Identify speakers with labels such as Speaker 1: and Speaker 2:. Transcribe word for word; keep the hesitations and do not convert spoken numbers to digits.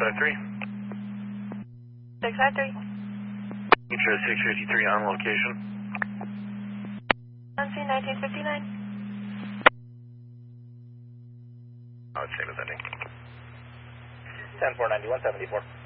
Speaker 1: five three.
Speaker 2: six five three.
Speaker 1: Intro six fifty-three on location.
Speaker 2: On scene nineteen fifty-nine.
Speaker 1: Oh, same as ending.
Speaker 3: ten four ninety-one seventy-four.